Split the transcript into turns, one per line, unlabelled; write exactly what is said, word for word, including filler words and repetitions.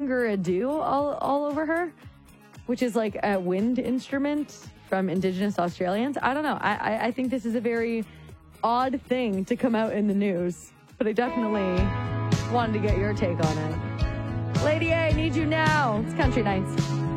Gungaradoo all, all over her, which is like a wind instrument from Indigenous Australians. I don't know. I, I, I think this is a very odd thing to come out in the news, but I definitely wanted to get your take on it. Lady A, need you now. It's Country Nights.